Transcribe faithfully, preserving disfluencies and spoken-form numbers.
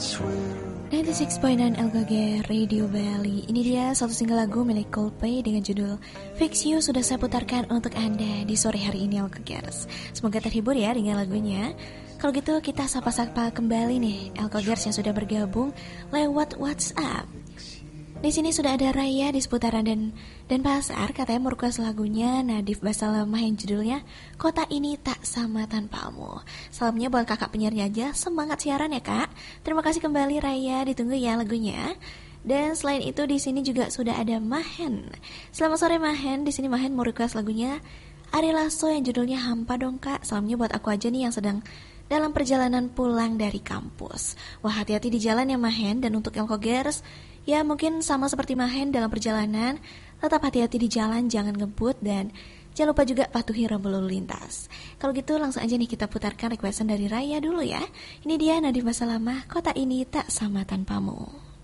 sembilan puluh enam koma sembilan L K G Radio Bali. Ini dia satu single lagu milik Coldplay dengan judul Fix You sudah saya putarkan untuk Anda di sore hari ini L-Kogers. Semoga terhibur ya dengan lagunya. Kalau gitu kita sapa-sapa kembali nih L-Kogers yang sudah bergabung lewat WhatsApp. Di sini sudah ada Raya di seputaran dan dan pasar, katanya merequest lagunya Nadif Basalamah yang judulnya Kota Ini Tak Sama Tanpamu. Salamnya buat kakak penyiarnya aja, semangat siaran ya kak. Terima kasih kembali Raya, ditunggu ya lagunya. Dan selain itu di sini juga sudah ada Mahen. Selamat sore Mahen, di sini Mahen mau request lagunya Ari Lasso yang judulnya Hampa dong kak. Salamnya buat aku aja nih yang sedang dalam perjalanan pulang dari kampus. Wah hati-hati di jalan ya Mahen. Dan untuk L-Kogers, ya mungkin sama seperti Mahen dalam perjalanan, tetap hati-hati di jalan, jangan ngebut, dan jangan lupa juga patuhi rambu lalu lintas. Kalau gitu langsung aja nih kita putarkan requestan dari Raya dulu ya. Ini dia Nadif Basalamah, Kota Ini Tak Sama Tanpamu.